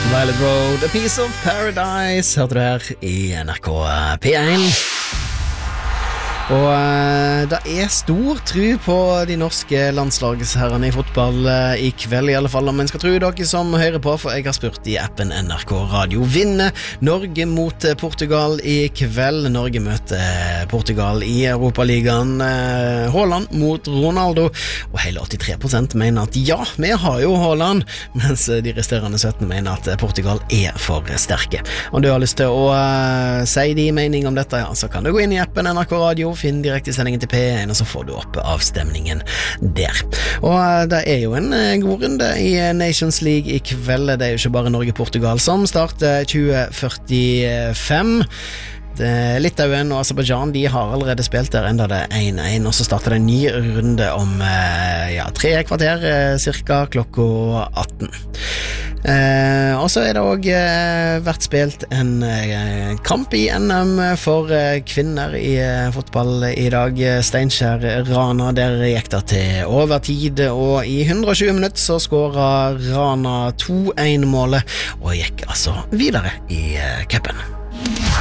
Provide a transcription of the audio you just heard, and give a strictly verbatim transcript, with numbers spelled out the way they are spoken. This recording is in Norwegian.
Violet Road, A Piece of Paradise, hørte du her i N R K P én. Og uh, det er stor tru på de norske landslagsherrene i fotball uh, i kveld, i alle fall om en skal tro dere som hører på, for jeg har spurt i appen N R K Radio. Vinner Norge mot Portugal i kveld? Norge møter Portugal i Europaligaen. uh, Haaland mot Ronaldo, og hele åttitre prosent mener at ja, vi har jo Haaland, mens de resterende sytten mener at Portugal er for sterke. Om du har lyst til å uh, si de mening om dette, ja, så kan du gå inn i appen N R K Radio, finn direkte sendingen til P én, og så får du opp avstemningen der. Og det er jo en god runde i Nations League i kveld. Det er jo ikke bare Norge-Portugal som starter tjue førtifem. Litauen og Aserbajdsjan, de har allerede spilt der, enda det er én én, og så starter det en ny runde om ja, tre kvarter, cirka klokka atten. Eh, og så er det også eh, vært spilt en eh, kamp i N M for eh, kvinner i eh, fotball i dag. Steinkjer Rana, der gikk det til overtid, og i hundre og tjue minutter så skåret Rana to én målet og gikk altså videre i eh, cupen.